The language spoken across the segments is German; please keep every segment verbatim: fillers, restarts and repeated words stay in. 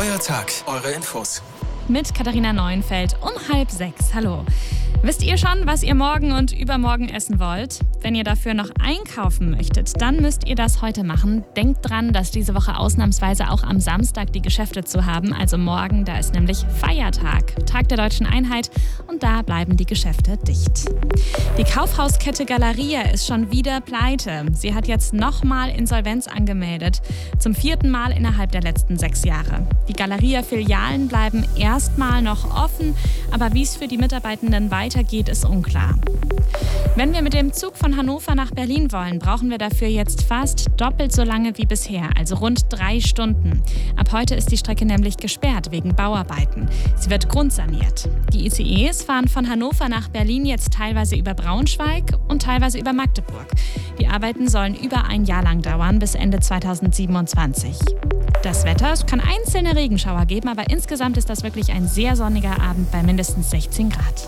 euer Tag, eure Infos. Mit Katharina Neuenfeld um halb sechs. Hallo. Wisst ihr schon, was ihr morgen und übermorgen essen wollt? Wenn ihr dafür noch einkaufen möchtet, dann müsst ihr das heute machen. Denkt dran, dass diese Woche ausnahmsweise auch am Samstag die Geschäfte zu haben. Also morgen, da ist nämlich Feiertag, Tag der Deutschen Einheit, und da bleiben die Geschäfte dicht. Die Kaufhauskette Galeria ist schon wieder pleite. Sie hat jetzt nochmal Insolvenz angemeldet. Zum vierten Mal innerhalb der letzten sechs Jahre. Die Galeria-Filialen bleiben erstmal noch offen, aber wie es für die Mitarbeitenden weitergeht, ist unklar. Wenn wir mit dem Zug von Hannover nach Berlin wollen, brauchen wir dafür jetzt fast doppelt so lange wie bisher, also rund drei Stunden. Ab heute ist die Strecke nämlich gesperrt wegen Bauarbeiten. Sie wird grundsaniert. Die I C Es fahren von Hannover nach Berlin jetzt teilweise über Braunschweig und teilweise über Magdeburg. Die Arbeiten sollen über ein Jahr lang dauern, bis Ende zweitausendsiebenundzwanzig. Das Wetter, es kann einzelne Regenschauer geben, aber insgesamt ist das wirklich ein sehr sonniger Abend bei mindestens sechzehn Grad.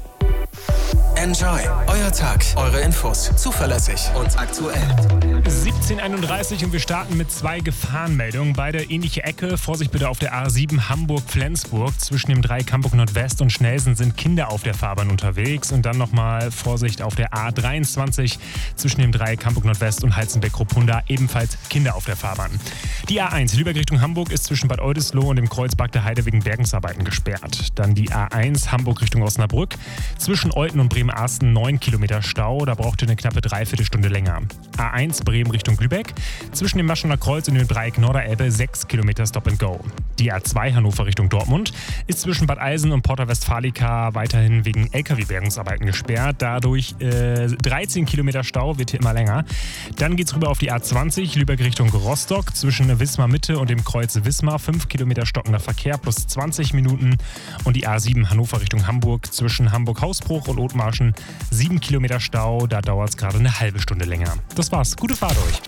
Enjoy, euer Tag, eure Infos, zuverlässig und aktuell. siebzehn Uhr einunddreißig und wir starten mit zwei Gefahrenmeldungen. Beide ähnliche Ecke. Vorsicht bitte auf der A sieben Hamburg-Flensburg. Zwischen dem Dreieck Hamburg Nordwest und Schnelsen sind Kinder auf der Fahrbahn unterwegs. Und dann nochmal Vorsicht auf der A dreiundzwanzig. Zwischen dem Dreieck Hamburg Nordwest und Heizenbeck-Ruppunda ebenfalls Kinder auf der Fahrbahn. Die A eins Lübeck Richtung Hamburg ist zwischen Bad Oldesloe und dem Kreuz Bagde Heide wegen Bergungsarbeiten gesperrt. Dann die A eins Hamburg Richtung Osnabrück. Zwischen Olten und Bremen-Arsten neun Kilometer Stau. Da braucht ihr eine knappe Dreiviertelstunde länger. A eins Bremen Richtung Lübeck. Zwischen dem Maschener Kreuz und dem Dreieck Norderelbe sechs Kilometer Stop and Go. Die A zwei Hannover Richtung Dortmund ist zwischen Bad Eilsen und Porta Westfalica weiterhin wegen L K W-Bergungsarbeiten gesperrt. Dadurch äh, dreizehn Kilometer Stau, wird hier immer länger. Dann geht's rüber auf die A zwanzig Lübeck Richtung Rostock. Zwischen Wismar Mitte und dem Kreuz Wismar fünf Kilometer stockender Verkehr plus zwanzig Minuten. Und die A sieben Hannover Richtung Hamburg zwischen Hamburg-Hausbruch und Othmarschen sieben Kilometer Stau. Da dauert es gerade eine halbe Stunde länger. Das war's. Gute Fahrt euch.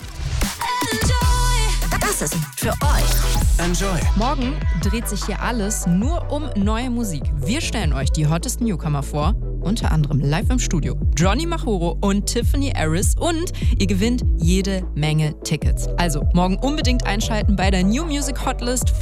Das ist für euch. Enjoy. Morgen dreht sich hier alles nur um neue Musik. Wir stellen euch die hottesten Newcomer vor, unter anderem live im Studio Johnny Machoro und Tiffany Harris, und ihr gewinnt jede Menge Tickets. Also morgen unbedingt einschalten bei der New Music Hotlist.